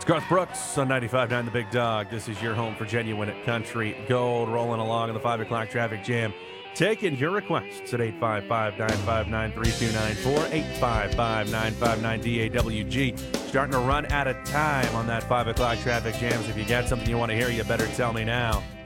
Garth Brooks on 95.9 The Big Dog. This is your home for genuine country gold. Rolling along in the 5 o'clock traffic jam. Taking your requests at 855-959-3294, 855-959-DAWG. Starting to run out of time on that 5 o'clock traffic jam. So if you got something you want to hear, you better tell me now.